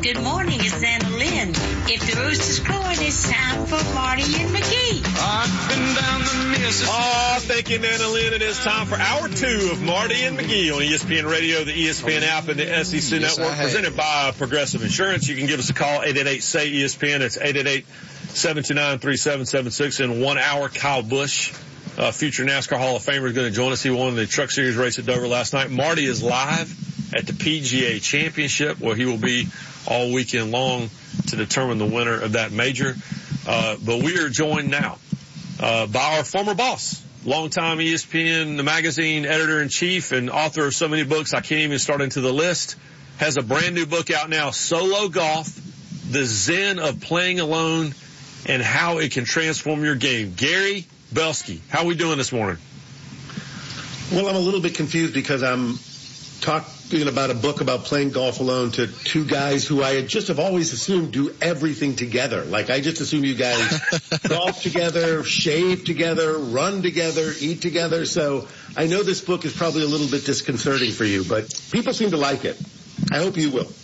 Good morning, it's Anna Lynn. If the rooster's crowing, it's time for Marty and McGee. I've been down the Mississippi. Oh, thank you, Anna Lynn. It is time for hour 2 of Marty and McGee on ESPN Radio, the ESPN app, and the SEC Network, presented by Progressive Insurance. You can give us a call, 888-SAY-ESPN. It's 888-729-3776. In 1 hour, Kyle Busch, future NASCAR Hall of Famer, is going to join us. He won the Truck Series race at Dover last night. Marty is live at the PGA Championship, where he will be all weekend long to determine the winner of that major. But we are joined now by our former boss, longtime ESPN, the magazine editor-in-chief and author of so many books I can't even start into the list, has a brand new book out now, Solo Golf, The Zen of Playing Alone and How It Can Transform Your Game. Gary Belsky, how are we doing this morning? Well, I'm a little bit confused because I'm talking about a book about playing golf alone to two guys who I just have always assumed do everything together. Like, I just assume you guys golf together, shave together, run together, eat together. So I know this book is probably a little bit disconcerting for you, but people seem to like it. I hope you will.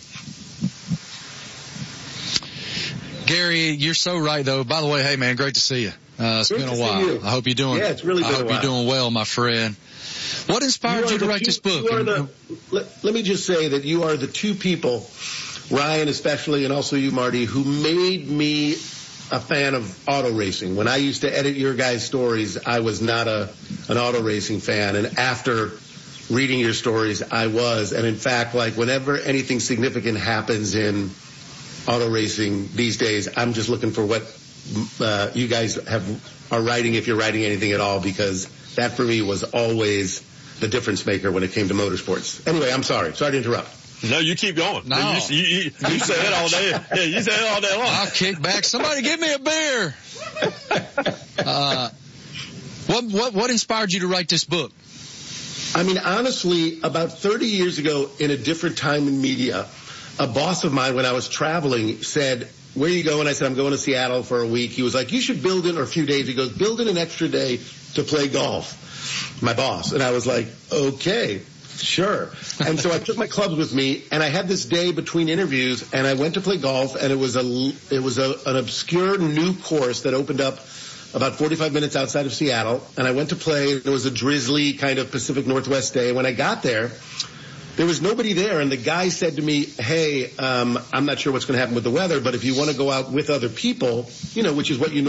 Gary, you're so right, though. By the way, hey, man, great to see you. It's been a while. I hope you're doing. Yeah, it's really been a while. I hope you're doing well, my friend. What inspired you to write this book? Let me just say that you are the two people, Ryan especially, and also you, Marty, who made me a fan of auto racing. When I used to edit your guys' stories, I was not an auto racing fan. And after reading your stories, I was. And in fact, like, whenever anything significant happens in auto racing these days, I'm just looking for what you guys are writing, if you're writing anything at all, because that for me was always the difference maker when it came to motorsports. Anyway, I'm sorry. Sorry to interrupt. No, you keep going. No. You say it all day. Yeah, you say it all day long. I'll kick back. Somebody give me a beer. What inspired you to write this book? I mean, honestly, about 30 years ago, in a different time in media, a boss of mine, when I was traveling, said, "Where are you going?" I said, "I'm going to Seattle for a week." He was like, "You should build in," or a few days. He goes, "Build in an extra day to play golf." My boss. And I was like, okay, sure. And so I took my clubs with me, and I had this day between interviews, and I went to play golf, and it was an obscure new course that opened up about 45 minutes outside of Seattle, and I went to play. It was a drizzly kind of Pacific Northwest day. And when I got there was nobody there, and the guy said to me, "Hey, I'm not sure what's going to happen with the weather, but if you want to go out with other people, which is what you